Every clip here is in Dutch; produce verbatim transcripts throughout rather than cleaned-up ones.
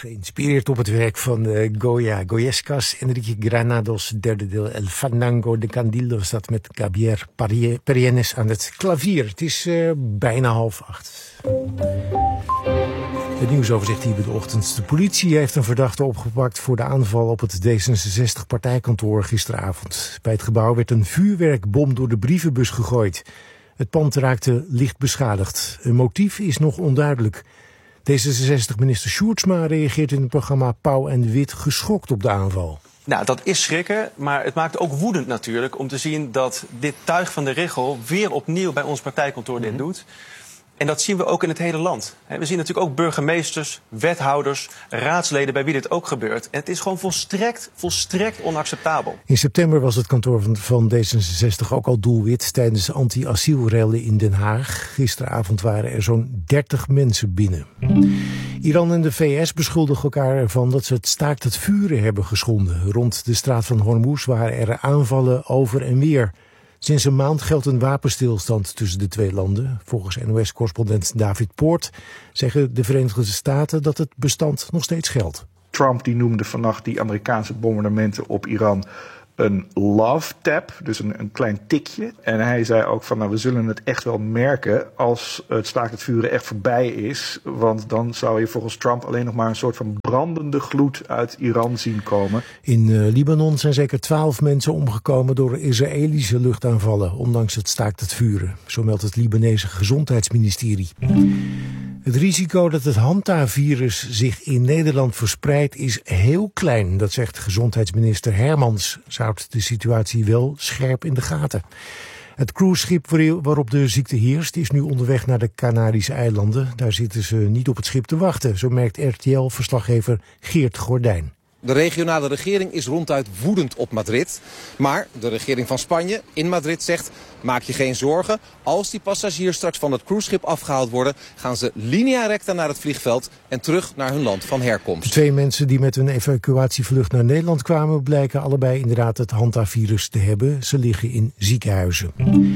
Geïnspireerd op het werk van uh, Goya Goyescas, Enrique Granados, derde deel El Fandango de Candido, staat met Javier Perienes aan het klavier. Het is uh, bijna half acht. Het nieuwsoverzicht hier bij de ochtend. De politie heeft een verdachte opgepakt voor de aanval op het D zesenzestig-partijkantoor gisteravond. Bij het gebouw werd een vuurwerkbom door de brievenbus gegooid. Het pand raakte licht beschadigd. Een motief is nog onduidelijk. D zesenzestig-minister Sjoerdsma reageert in het programma Pauw en Wit geschokt op de aanval. Nou, dat is schrikken, maar het maakt ook woedend natuurlijk om te zien dat dit tuig van de Richel weer opnieuw bij ons partijkantoor dit Mm-hmm. doet. En dat zien we ook in het hele land. We zien natuurlijk ook burgemeesters, wethouders, raadsleden bij wie dit ook gebeurt. En het is gewoon volstrekt, volstrekt onacceptabel. In september was het kantoor van, van D zesenzestig ook al doelwit tijdens anti-asielrellen in Den Haag. Gisteravond waren er zo'n dertig mensen binnen. Iran en de V S beschuldigen elkaar ervan dat ze het staakt het vuren hebben geschonden. Rond de straat van Hormuz waren er aanvallen over en weer. Sinds een maand geldt een wapenstilstand tussen de twee landen. Volgens N O S-correspondent David Poort zeggen de Verenigde Staten dat het bestand nog steeds geldt. Trump die noemde vannacht die Amerikaanse bombardementen op Iran een love tap, dus een, een klein tikje. En hij zei ook van, nou, we zullen het echt wel merken als het staakt het vuren echt voorbij is. Want dan zou je volgens Trump alleen nog maar een soort van brandende gloed uit Iran zien komen. In uh, Libanon zijn zeker twaalf mensen omgekomen door Israëlische luchtaanvallen, ondanks het staakt het vuren. Zo meldt het Libanese gezondheidsministerie. Het risico dat het Hanta-virus zich in Nederland verspreidt is heel klein, dat zegt gezondheidsminister Hermans. Ze houdt de situatie wel scherp in de gaten. Het cruiseschip waarop de ziekte heerst is nu onderweg naar de Canarische eilanden. Daar zitten ze niet op het schip te wachten, zo merkt R T L-verslaggever Geert Gordijn. De regionale regering is ronduit woedend op Madrid. Maar de regering van Spanje in Madrid zegt, maak je geen zorgen. Als die passagiers straks van het cruiseschip afgehaald worden, gaan ze linea recta naar het vliegveld en terug naar hun land van herkomst. De twee mensen die met een evacuatievlucht naar Nederland kwamen blijken allebei inderdaad het Hanta-virus te hebben. Ze liggen in ziekenhuizen.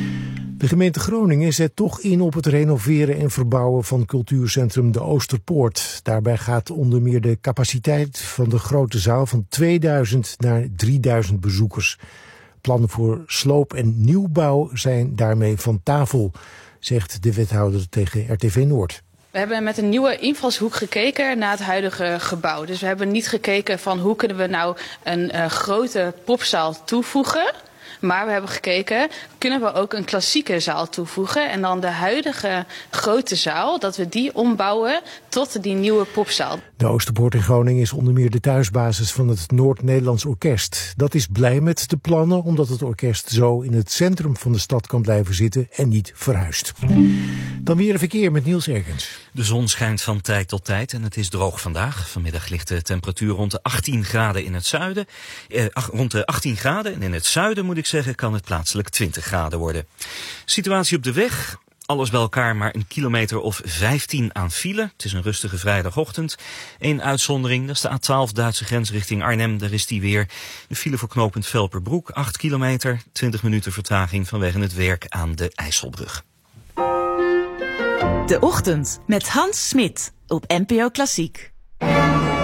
De gemeente Groningen zet toch in op het renoveren en verbouwen van cultuurcentrum De Oosterpoort. Daarbij gaat onder meer de capaciteit van de grote zaal van tweeduizend naar drieduizend bezoekers. Plannen voor sloop- en nieuwbouw zijn daarmee van tafel, zegt de wethouder tegen R T V Noord. We hebben met een nieuwe invalshoek gekeken naar het huidige gebouw. Dus we hebben niet gekeken van hoe kunnen we nou een uh, grote popzaal toevoegen. Maar we hebben gekeken, kunnen we ook een klassieke zaal toevoegen en dan de huidige grote zaal, dat we die ombouwen tot die nieuwe popzaal. De Oosterpoort in Groningen is onder meer de thuisbasis van het Noord-Nederlands Orkest. Dat is blij met de plannen, omdat het orkest zo in het centrum van de stad kan blijven zitten en niet verhuist. Dan weer een verkeer met Niels Ergens. De zon schijnt van tijd tot tijd en het is droog vandaag. Vanmiddag ligt de temperatuur rond de achttien graden in het zuiden. Eh, ach, rond de achttien graden en in het zuiden moet ik zeggen kan het plaatselijk twintig graden worden. Situatie op de weg. Alles bij elkaar maar een kilometer of vijftien aan file. Het is een rustige vrijdagochtend. Eén uitzondering, dat is de A twaalf Duitse grens richting Arnhem. Daar is die weer. De file voor knooppunt Velperbroek, acht kilometer. twintig minuten vertraging vanwege het werk aan de IJsselbrug. De Ochtend met Hans Smit op N P O Klassiek.